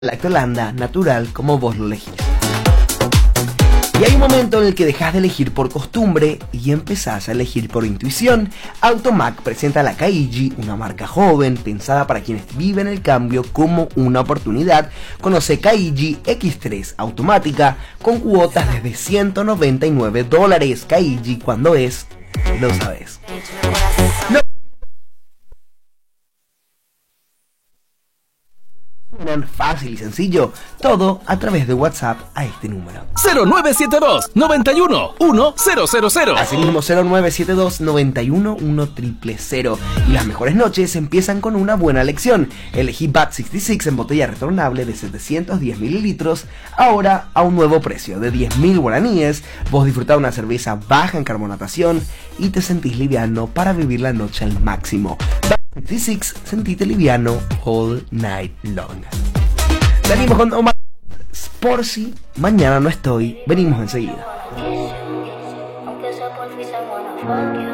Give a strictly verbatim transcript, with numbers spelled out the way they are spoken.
Lactolanda natural como vos lo elegís. Y hay un momento en el que dejas de elegir por costumbre y empezás a elegir por intuición. Automac presenta la Kaiji, una marca joven pensada para quienes viven el cambio como una oportunidad. Conoce Kaiji equis tres automática con cuotas desde ciento noventa y nueve dólares. Kaiji, cuando es, lo sabes. No. Fácil y sencillo, todo a través de WhatsApp a este número cero nueve siete dos, noventa y uno, uno cero cero cero. Asimismo cero nueve siete dos, noventa y uno, uno cero cero cero. Y las mejores noches empiezan con una buena lección. Elegí Bat sesenta y seis en botella retornable de setecientos diez mililitros, ahora a un nuevo precio de diez mil guaraníes. Vos disfrutás una cerveza baja en carbonatación y te sentís liviano para vivir la noche al máximo. setenta y seis, sentite liviano all night long. Venimos con Omar. Por si mañana no estoy, venimos enseguida.